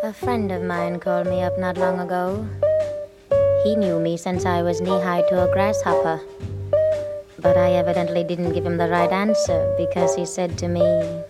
A friend of mine called me up not long ago. He knew me since I was knee-high to a grasshopper. But I evidently didn't give him the right answer because he said to me,